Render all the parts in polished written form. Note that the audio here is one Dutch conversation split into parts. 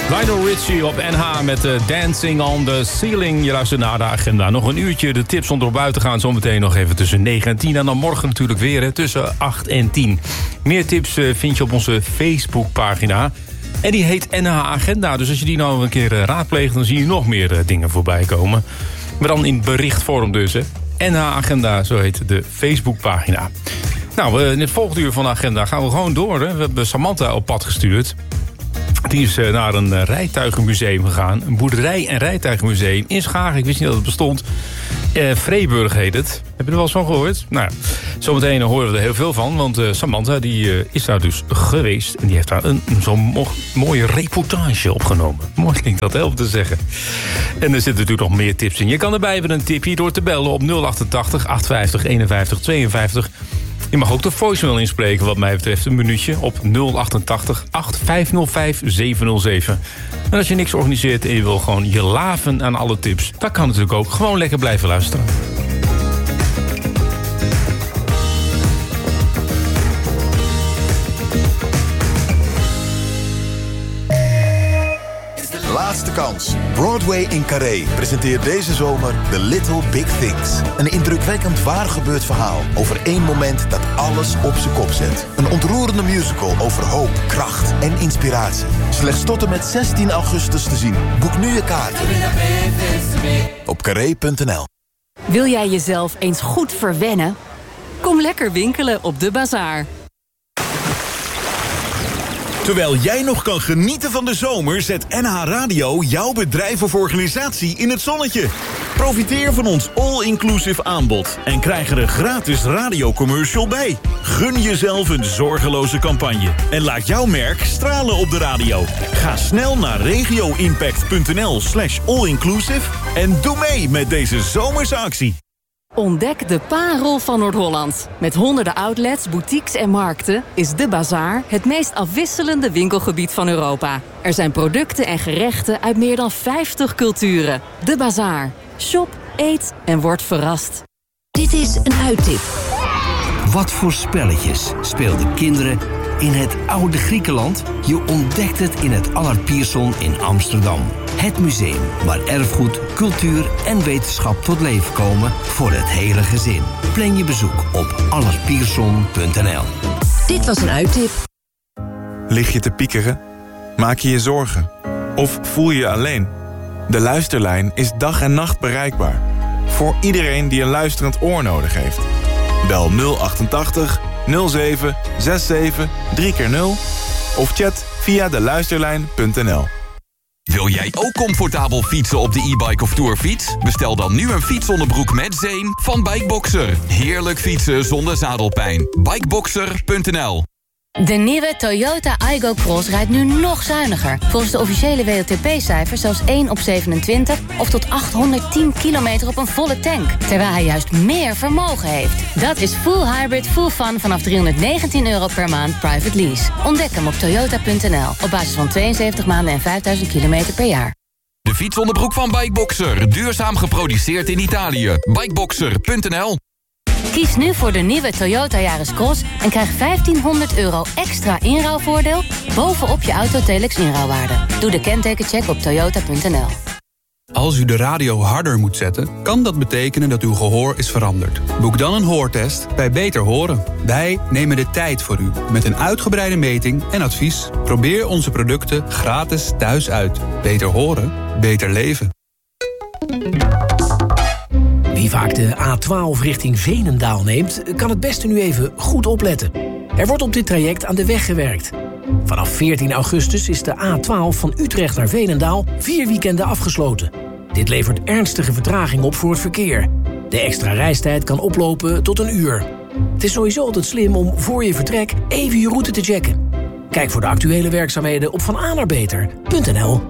Lionel Richie op NH met Dancing on the Ceiling. Je luistert naar de agenda. Nog een uurtje de tips om erop uit te gaan. Zometeen nog even tussen 9 en 10. En dan morgen natuurlijk weer tussen 8 en 10. Meer tips vind je op onze Facebookpagina. En die heet NH Agenda. Dus als je die nou een keer raadpleegt, dan zie je nog meer dingen voorbij komen. Maar dan in berichtvorm dus. Hè. NH Agenda, zo heet de Facebookpagina. Nou, in het volgende uur van de agenda gaan we gewoon door. Hè. We hebben Samantha op pad gestuurd. Die is naar een rijtuigenmuseum gegaan. Een boerderij- en rijtuigenmuseum in Schagen. Ik wist niet dat het bestond. Vreeburg heet het. Heb je er wel eens van gehoord? Nou ja, zometeen horen we er heel veel van. Want Samantha die, is daar dus geweest. En die heeft daar zo'n mooie reportage opgenomen. Mooi klinkt dat, hè, om te zeggen. En er zitten natuurlijk nog meer tips in. Je kan erbij met een tipje door te bellen op 088 850 51 52. Je mag ook de voicemail inspreken wat mij betreft. Een minuutje op 088 8505 707. En als je niks organiseert en je wil gewoon je laven aan alle tips, dat kan natuurlijk ook. Gewoon lekker blijven luisteren. Laatste kans. Broadway in Carré presenteert deze zomer The Little Big Things. Een indrukwekkend waar gebeurd verhaal over één moment dat alles op zijn kop zet. Een ontroerende musical over hoop, kracht en inspiratie. Slechts tot en met 16 augustus te zien. Boek nu je kaarten op carré.nl. Wil jij jezelf eens goed verwennen? Kom lekker winkelen op De Bazaar. Terwijl jij nog kan genieten van de zomer, zet NH Radio jouw bedrijf of organisatie in het zonnetje. Profiteer van ons all-inclusive aanbod en krijg er een gratis radiocommercial bij. Gun jezelf een zorgeloze campagne en laat jouw merk stralen op de radio. Ga snel naar regioimpact.nl/allinclusive en doe mee met deze zomerse actie. Ontdek de parel van Noord-Holland. Met honderden outlets, boutiques en markten is De Bazaar het meest afwisselende winkelgebied van Europa. Er zijn producten en gerechten uit meer dan 50 culturen. De Bazaar. Shop, eet en word verrast. Dit is een uittip. Wat voor spelletjes speelden kinderen in het oude Griekenland? Je ontdekt het in het Allard Pierson in Amsterdam. Het museum waar erfgoed, cultuur en wetenschap tot leven komen voor het hele gezin. Plan je bezoek op allardpierson.nl. Dit was een uittip. Lig je te piekeren? Maak je je zorgen? Of voel je je alleen? De Luisterlijn is dag en nacht bereikbaar. Voor iedereen die een luisterend oor nodig heeft. Bel 088 07 67 3x0 of chat via deluisterlijn.nl. Wil jij ook comfortabel fietsen op de e-bike of tourfiets? Bestel dan nu een fietsonderbroek met zeem van Bikeboxer. Heerlijk fietsen zonder zadelpijn. Bikeboxer.nl. De nieuwe Toyota Aygo Cross rijdt nu nog zuiniger. Volgens de officiële WLTP-cijfers zelfs 1 op 27... of tot 810 kilometer op een volle tank. Terwijl hij juist meer vermogen heeft. Dat is full hybrid, full fun vanaf €319 per maand private lease. Ontdek hem op toyota.nl. Op basis van 72 maanden en 5000 kilometer per jaar. De fietsonderbroek van Bikeboxer. Duurzaam geproduceerd in Italië. Bikeboxer.nl. Kies nu voor de nieuwe Toyota Yaris Cross en krijg €1500 extra inruilvoordeel bovenop je Autotelex inruilwaarde. Doe de kentekencheck op toyota.nl. Als u de radio harder moet zetten, kan dat betekenen dat uw gehoor is veranderd. Boek dan een hoortest bij Beter Horen. Wij nemen de tijd voor u met een uitgebreide meting en advies. Probeer onze producten gratis thuis uit. Beter horen, beter leven. Wie vaak de A12 richting Veenendaal neemt, kan het beste nu even goed opletten. Er wordt op dit traject aan de weg gewerkt. Vanaf 14 augustus is de A12 van Utrecht naar Veenendaal 4 weekenden afgesloten. Dit levert ernstige vertraging op voor het verkeer. De extra reistijd kan oplopen tot 1 uur. Het is sowieso altijd slim om voor je vertrek even je route te checken. Kijk voor de actuele werkzaamheden op vananaarbeter.nl.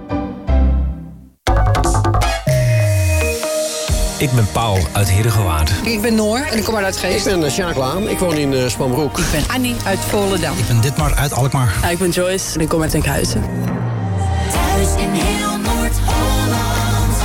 Ik ben Paul uit Heerdegewaard. Ik ben Noor en ik kom uit Uitgeest. Ik ben Sjaak Laan, ik woon in Spanbroek. Ik ben Annie uit Volendam. Ik ben Ditmar uit Alkmaar. Ik ben Joyce en ik kom uit Enkhuizen. Thuis in heel Noord-Holland.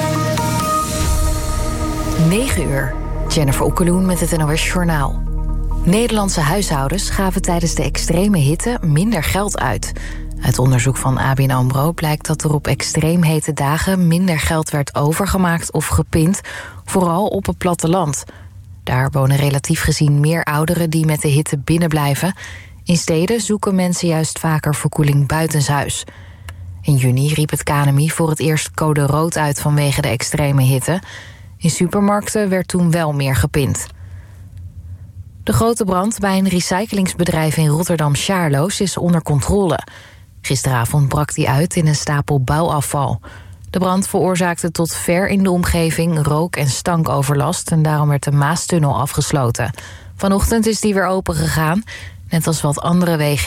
9 uur. Jennifer Okkeloen met het NOS Journaal. Nederlandse huishoudens gaven tijdens de extreme hitte minder geld uit. Uit onderzoek van ABN AMRO blijkt dat er op extreem hete dagen minder geld werd overgemaakt of gepind, vooral op het platteland. Daar wonen relatief gezien meer ouderen die met de hitte binnenblijven. In steden zoeken mensen juist vaker verkoeling buitenshuis. In juni riep het KNMI voor het eerst code rood uit vanwege de extreme hitte. In supermarkten werd toen wel meer gepind. De grote brand bij een recyclingsbedrijf in Rotterdam-Sjaarloos is onder controle. Gisteravond brak die uit in een stapel bouwafval. De brand veroorzaakte tot ver in de omgeving rook- en stankoverlast en daarom werd de Maastunnel afgesloten. Vanochtend is die weer open gegaan, net als wat andere wegen